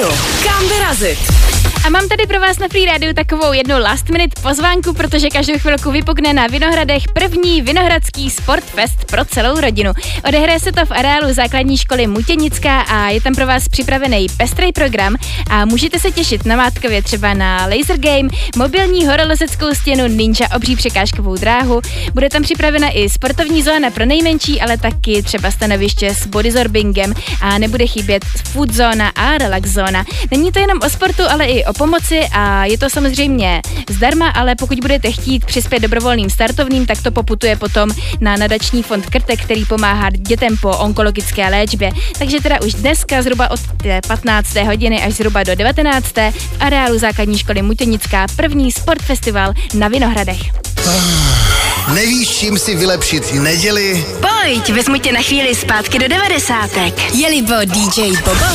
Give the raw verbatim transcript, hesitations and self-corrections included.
rádiu. Kam vyrazit? A mám tady pro vás na Free Rádiu takovou jednu last minute pozvánku, protože každou chvilku vypukne na Vinohradech první Vinohradský Sportfest pro celou rodinu. Odehraje se to v areálu základní školy Mutěnická a je tam pro vás připravený pestrý program a můžete se těšit na Mátkově třeba na laser game, mobilní horolezeckou stěnu Ninja obří překážkovou dráhu. Bude tam připravena i sportovní zóna pro nejmenší, ale taky třeba stanoviště s bodysorbingem a nebude chybět food zóna a relax zóna. Není to jenom o sportu, ale i o pomoci a je to samozřejmě zdarma, ale pokud budete chtít přispět dobrovolným startovným, tak to poputuje potom na nadační fond Krtek, který pomáhá dětem po onkologické léčbě. Takže teda už dneska zhruba od patnácté hodiny až zhruba do devatenácté v areálu základní školy Mutěnická první sportfestival na Vinohradech. Nevíš, čím si vylepšit neděli? Pojď, vezmu tě na chvíli zpátky do devadesátek. Je-li bo dý džej Bobo?